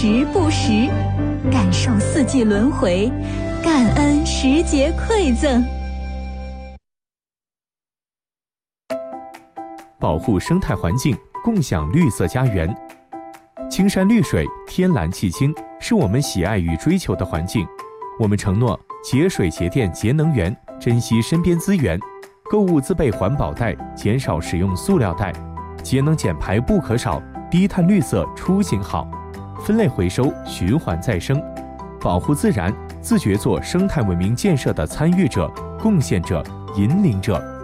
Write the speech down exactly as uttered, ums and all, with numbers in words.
时不时，感受四季轮回，感恩时节馈赠。 保护生态环境，共享绿色家园。青山绿水，天蓝气清，是我们喜爱与追求的环境。我们承诺节水节电节能源，珍惜身边资源，购物自备环保袋，减少使用塑料袋，节能减排不可少，低碳绿色出行好，分类回收，循环再生，保护自然，自觉做生态文明建设的参与者、贡献者、引领者。